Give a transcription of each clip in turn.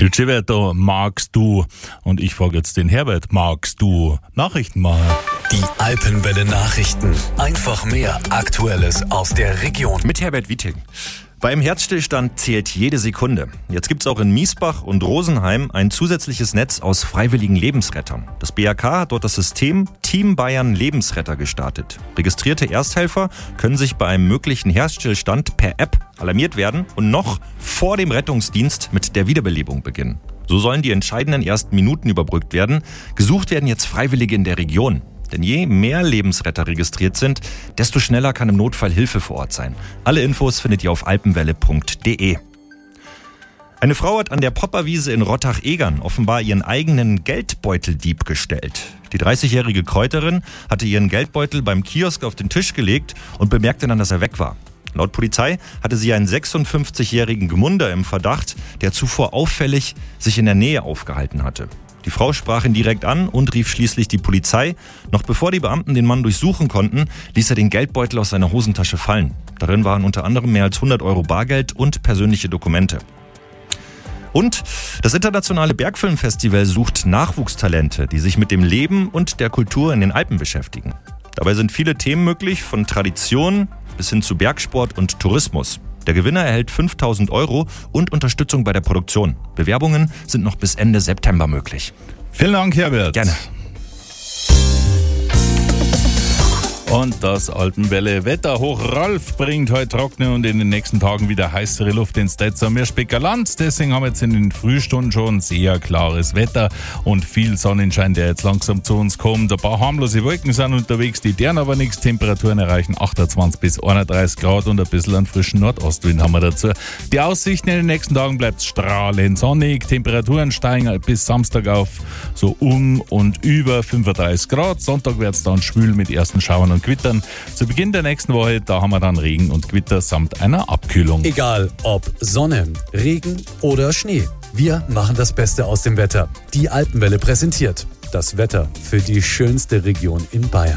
Gilberto, magst du? Und ich frage jetzt den Herbert, magst du Nachrichten machen? Die Alpenwelle Nachrichten. Einfach mehr Aktuelles aus der Region. Mit Herbert Wieting. Beim Herzstillstand zählt jede Sekunde. Jetzt gibt's auch in Miesbach und Rosenheim ein zusätzliches Netz aus freiwilligen Lebensrettern. Das BAK hat dort das System Team Bayern Lebensretter gestartet. Registrierte Ersthelfer können sich bei einem möglichen Herzstillstand per App alarmiert werden und noch vor dem Rettungsdienst mit der Wiederbelebung beginnen. So sollen die entscheidenden ersten Minuten überbrückt werden. Gesucht werden jetzt Freiwillige in der Region. Denn je mehr Lebensretter registriert sind, desto schneller kann im Notfall Hilfe vor Ort sein. Alle Infos findet ihr auf alpenwelle.de. Eine Frau hat an der Popperwiese in Rottach-Egern offenbar ihren eigenen Geldbeuteldieb gestellt. Die 30-jährige Kräuterin hatte ihren Geldbeutel beim Kiosk auf den Tisch gelegt und bemerkte dann, dass er weg war. Laut Polizei hatte sie einen 56-jährigen Gmunder im Verdacht, der zuvor auffällig sich in der Nähe aufgehalten hatte. Die Frau sprach ihn direkt an und rief schließlich die Polizei. Noch bevor die Beamten den Mann durchsuchen konnten, ließ er den Geldbeutel aus seiner Hosentasche fallen. Darin waren unter anderem mehr als 100 Euro Bargeld und persönliche Dokumente. Und das Internationale Bergfilmfestival sucht Nachwuchstalente, die sich mit dem Leben und der Kultur in den Alpen beschäftigen. Dabei sind viele Themen möglich, von Tradition bis hin zu Bergsport und Tourismus. Der Gewinner erhält 5.000 Euro und Unterstützung bei der Produktion. Bewerbungen sind noch bis Ende September möglich. Vielen Dank, Herbert. Gerne. Und das Alpenwelle-Wetter. Hoch Ralf bringt heute trockene und in den nächsten Tagen wieder heißere Luft ins Dezember Land. Deswegen haben wir jetzt in den Frühstunden schon sehr klares Wetter und viel Sonnenschein, der jetzt langsam zu uns kommt. Ein paar harmlose Wolken sind unterwegs, die deren aber nichts. Temperaturen erreichen 28 bis 31 Grad und ein bisschen einen frischen Nordostwind haben wir dazu. Die Aussichten in den nächsten Tagen bleibt strahlend sonnig. Temperaturen steigen bis Samstag auf so um und über 35 Grad. Sonntag wird es dann schwül mit ersten Schauern und Gewittern. Zu Beginn der nächsten Woche, da haben wir dann Regen und Gewitter samt einer Abkühlung. Egal ob Sonne, Regen oder Schnee. Wir machen das Beste aus dem Wetter. Die Alpenwelle präsentiert das Wetter für die schönste Region in Bayern.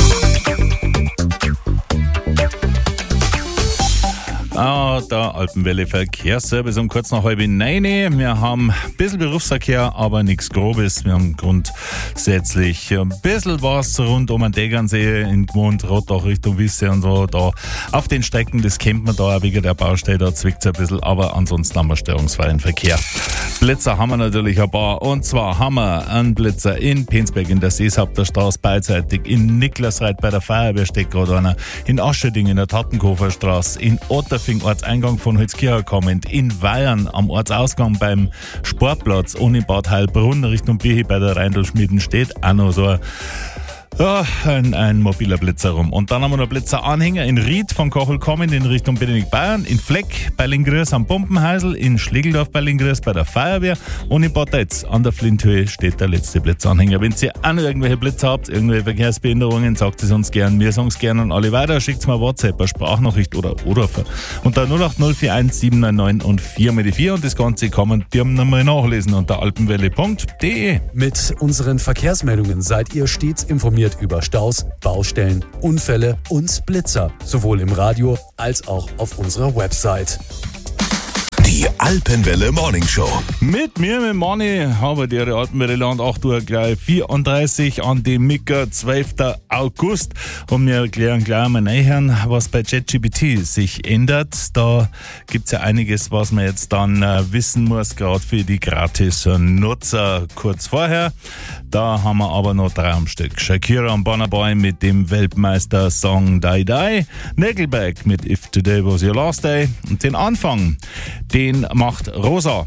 Der Alpenwelle Verkehrsservice um kurz nach 8:30. Wir haben ein bisschen Berufsverkehr, aber nichts Grobes. Wir haben grundsätzlich ein bisschen was rund um den Tegernsee in Gmund, Rottach Richtung Wisse und so. Da auf den Strecken, das kennt man da wegen der Baustelle, da zwickt es ein bisschen, aber ansonsten haben wir störungsfreien Verkehr. Blitzer haben wir natürlich ein paar. Und zwar haben wir einen Blitzer in Penzberg in der Seeshaupterstraße beidseitig, in Niklasreit bei der Feuerwehr steckt gerade einer, in Ascheding in der Tattenkoferstraße, in Otterfing Ortseingang von Holzkirchen kommend, in Weyern am Ortsausgang beim Sportplatz und in Bad Heilbrunn Richtung Bichi bei der Reindl-Schmieden steht auch noch so ein mobiler Blitzer rum. Und dann haben wir noch Blitzeranhänger in Ried von Kochel kommend in Richtung Benedikt Bayern, in Fleck bei Lingrös am Pumpenheisel, in Schlegeldorf bei Lingrös bei der Feuerwehr und in Bad Tetz an der Flinthöhe steht der letzte Blitzanhänger. Wenn ihr auch noch irgendwelche Blitzer habt, irgendwelche Verkehrsbehinderungen, sagt es uns gern. Wir sagen es gerne an alle weiter. Schickt mir WhatsApp, eine Sprachnachricht oder unter 08041 799 und 4x4 und das Ganze kann man dir nochmal nachlesen unter alpenwelle.de. Mit unseren Verkehrsmeldungen seid ihr stets informiert über Staus, Baustellen, Unfälle und Blitzer, sowohl im Radio als auch auf unserer Website. Die Alpenwelle Morning Show. Mit mir, mit Manni, haben wir die Alpenwelle Land 8 Uhr gleich 34 an dem Mittwoch, 12. August. Und wir erklären gleich mal nachher, was bei ChatGPT sich ändert. Da gibt es ja einiges, was man jetzt dann wissen muss, gerade für die Gratis-Nutzer. Kurz vorher, da haben wir aber noch 3 am Stück. Shakira und Burna Boy mit dem Weltmeister-Song Die Die. Nickelback mit If Today Was Your Last Day. Und den Anfang, den macht Rosa.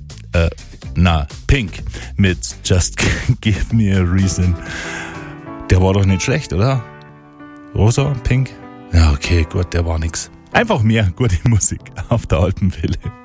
Pink mit Just Give Me a Reason. Der war doch nicht schlecht, oder? Rosa, Pink? Ja, okay, gut, der war nix. Einfach mehr gute Musik auf der Alpenwelle.